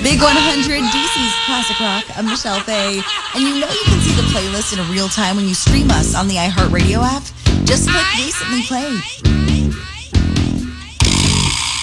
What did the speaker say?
Big 100, DC's Classic Rock. I'm Michelle Faye. And you know you can see the playlist in real time when you stream us on the iHeartRadio app. Just click Recently Played.